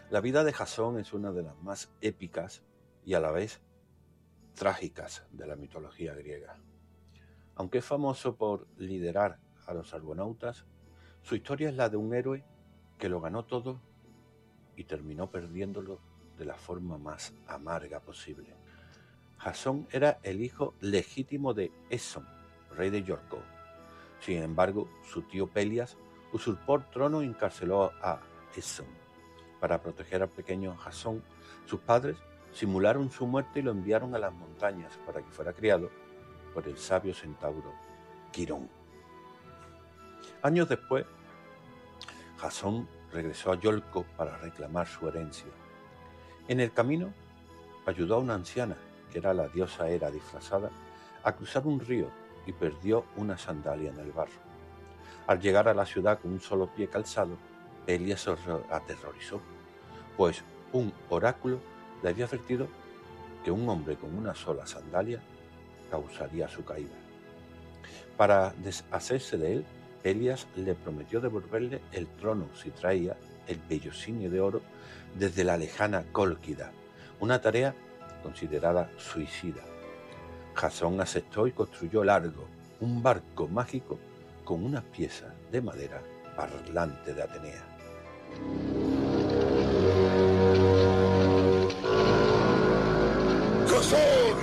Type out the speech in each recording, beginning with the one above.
La vida de Jasón es una de las más épicas y a la vez trágicas de la mitología griega. Aunque es famoso por liderar a los argonautas, su historia es la de un héroe que lo ganó todo y terminó perdiéndolo de la forma más amarga posible. Jasón era el hijo legítimo de Esón, rey de Iorco. Sin embargo, su tío Pelias usurpó el trono y encarceló a Esón. Para proteger al pequeño Jasón, sus padres simularon su muerte y lo enviaron a las montañas para que fuera criado por el sabio centauro Quirón. Años después, Jasón regresó a Iolco para reclamar su herencia. En el camino, ayudó a una anciana, que era la diosa Hera disfrazada, a cruzar un río y perdió una sandalia en el barro. Al llegar a la ciudad con un solo pie calzado, Pelias se aterrorizó, pues un oráculo le había advertido que un hombre con una sola sandalia causaría su caída. Para deshacerse de él, Pelias le prometió devolverle el trono si traía el vellocinio de oro desde la lejana Cólquida, una tarea considerada suicida. Jasón aceptó y construyó Largo, un barco mágico con unas piezas de madera parlante de Atenea. ¡Jasón!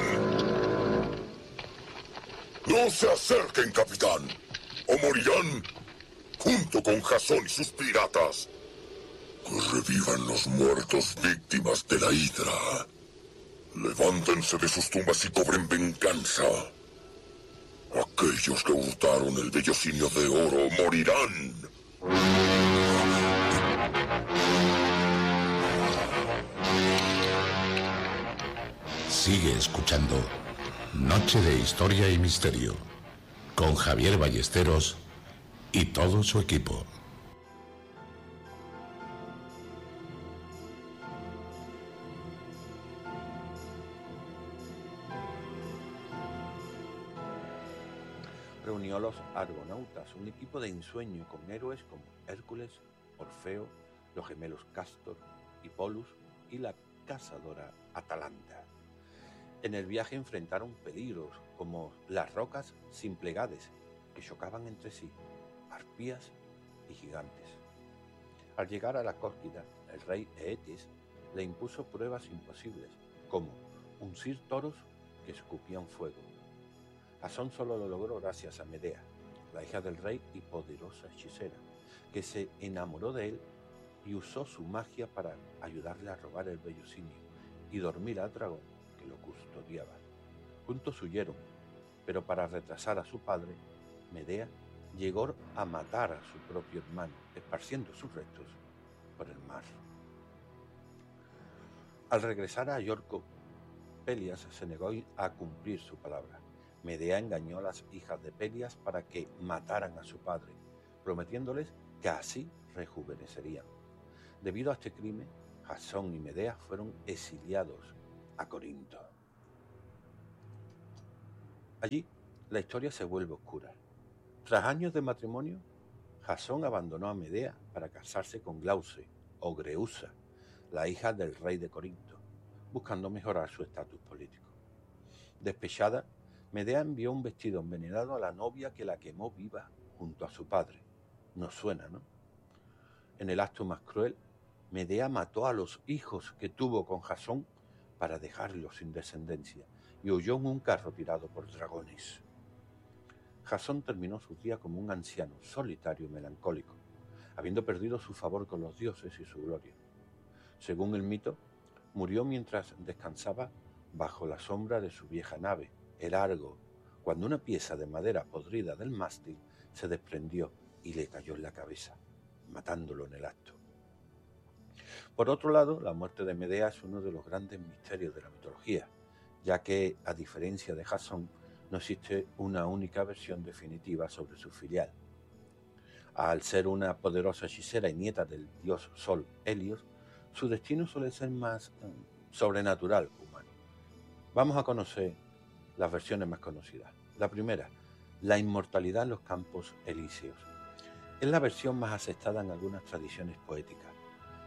¡No se acerquen, capitán! ¡O morirán junto con Jasón y sus piratas! ¡Que revivan los muertos víctimas de la Hidra! ¡Levántense de sus tumbas y cobren venganza! Aquellos que hurtaron el vellocinio de oro morirán. Sigue escuchando Noche de Historia y Misterio con Javier Ballesteros y todo su equipo. Reunió a los argonautas, un equipo de ensueño con héroes como Hércules, Orfeo, los gemelos Cástor y Polus y la cazadora Atalanta. En el viaje enfrentaron peligros como las rocas sin Plegades, que chocaban entre sí, arpías y gigantes. Al llegar a la Cólquida, el rey Eetes le impuso pruebas imposibles, como uncir toros que escupían fuego. Jasón solo lo logró gracias a Medea, la hija del rey y poderosa hechicera, que se enamoró de él y usó su magia para ayudarle a robar el vellocinio y dormir al dragón que lo custodiaba. Juntos huyeron, pero para retrasar a su padre, Medea llegó a matar a su propio hermano, esparciendo sus restos por el mar. Al regresar a Iorco, Pelias se negó a cumplir su palabra. Medea engañó a las hijas de Pelias para que mataran a su padre, prometiéndoles que así rejuvenecerían. Debido a este crimen, Jasón y Medea fueron exiliados a Corinto. Allí, la historia se vuelve oscura. Tras años de matrimonio, Jasón abandonó a Medea para casarse con Glauce o Greusa, la hija del rey de Corinto, buscando mejorar su estatus político. Despechada, Medea envió un vestido envenenado a la novia que la quemó viva junto a su padre. Nos suena, ¿no? En el acto más cruel, Medea mató a los hijos que tuvo con Jasón para dejarlos sin descendencia y huyó en un carro tirado por dragones. Jasón terminó sus días como un anciano solitario y melancólico, habiendo perdido su favor con los dioses y su gloria. Según el mito, murió mientras descansaba bajo la sombra de su vieja nave, el Argo, cuando una pieza de madera podrida del mástil se desprendió y le cayó en la cabeza, matándolo en el acto. Por otro lado, la muerte de Medea es uno de los grandes misterios de la mitología, ya que, a diferencia de Jasón, no existe una única versión definitiva sobre su filial. Al ser una poderosa hechicera y nieta del dios Sol Helios, su destino suele ser más sobrenatural que humano. Vamos a conocer las versiones más conocidas. La primera, la inmortalidad en los campos elíseos. Es la versión más aceptada en algunas tradiciones poéticas.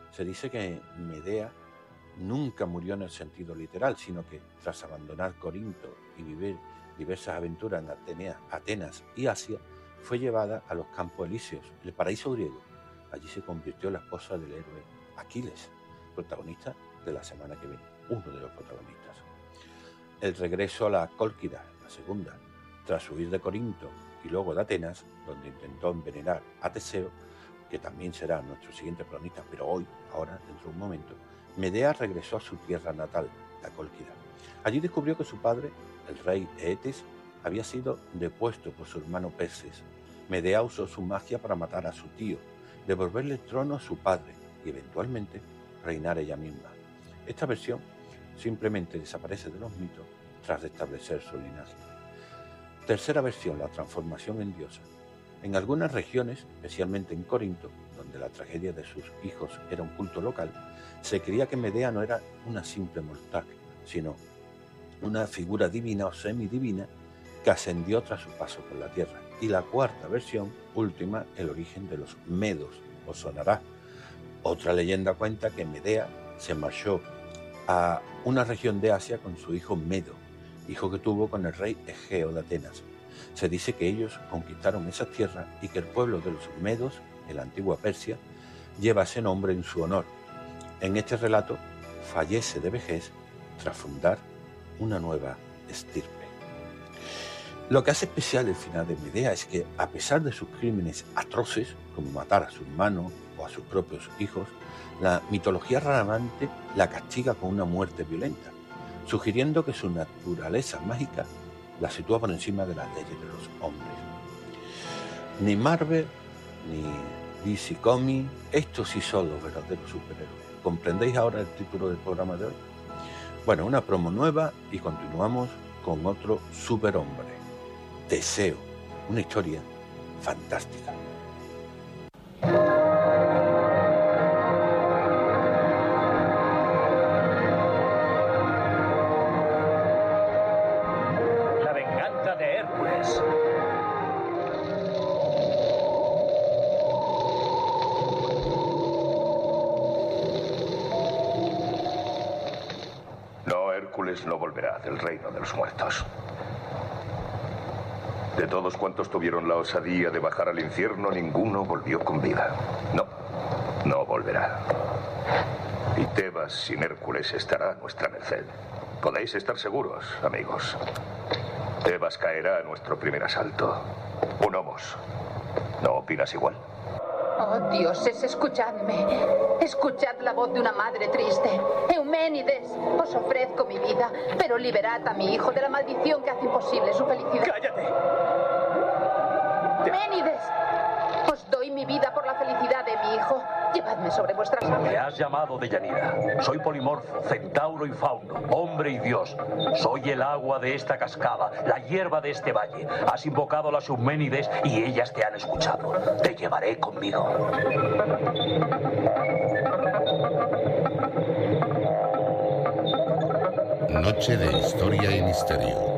Se dice que Medea nunca murió en el sentido literal, sino que tras abandonar Corinto y vivir diversas aventuras en Atenas y Asia, fue llevada a los Campos Elíseos, el paraíso griego. Allí se convirtió en la esposa del héroe Aquiles, protagonista de la semana que viene, uno de los protagonistas. El regreso a la Cólquida, la segunda, tras huir de Corinto y luego de Atenas, donde intentó envenenar a Teseo, que también será nuestro siguiente protagonista, pero ahora, dentro de un momento, Medea regresó a su tierra natal, la Cólquida. Allí descubrió que su padre, el rey Eetes, había sido depuesto por su hermano Perses. Medea usó su magia para matar a su tío, devolverle el trono a su padre y eventualmente reinar ella misma. Esta versión simplemente desaparece de los mitos tras restablecer su linaje. Tercera versión, la transformación en diosa. En algunas regiones, especialmente en Corinto, donde la tragedia de sus hijos era un culto local, se creía que Medea no era una simple mortal, sino una figura divina o semidivina que ascendió tras su paso por la tierra. Y la cuarta versión, última, el origen de los medos, os sonará. Otra leyenda cuenta que Medea se marchó a una región de Asia con su hijo Medo, hijo que tuvo con el rey Egeo de Atenas. Se dice que ellos conquistaron esas tierras y que el pueblo de los medos, en la antigua Persia, lleva ese nombre en su honor. En este relato fallece de vejez tras fundar una nueva estirpe. Lo que hace especial el final de Medea es que, a pesar de sus crímenes atroces, como matar a su hermano o a sus propios hijos, la mitología raramente la castiga con una muerte violenta, sugiriendo que su naturaleza mágica la sitúa por encima de las leyes de los hombres. Ni Marvel, ni DC Comics, estos sí son los verdaderos superhéroes. ¿Comprendéis ahora el título del programa de hoy? Bueno, una promo nueva y continuamos con otro superhombre, Teseo, una historia fantástica. La venganza de Hércules. No, Hércules no volverá del reino de los muertos. De todos cuantos tuvieron la osadía de bajar al infierno, ninguno volvió con vida. No volverá. Y Tebas sin Hércules estará a nuestra merced. Podéis estar seguros, amigos. Tebas caerá a nuestro primer asalto. Un homos. ¿No opinas igual? Oh, dioses, escuchadme. Escuchad la voz de una madre triste. Euménides, os ofrezco mi vida, pero liberad a mi hijo de la maldición que hace imposible su felicidad. ¡Cállate! Euménides, os doy mi vida por la felicidad de mi hijo. Llevadme sobre vuestras alas. Me has llamado Deyanira. Soy polimorfo, centauro y fauno, hombre y dios. Soy el agua de esta cascada, la hierba de este valle. Has invocado a las Euménides y ellas te han escuchado. Te llevaré conmigo. Noche de historia y misterio.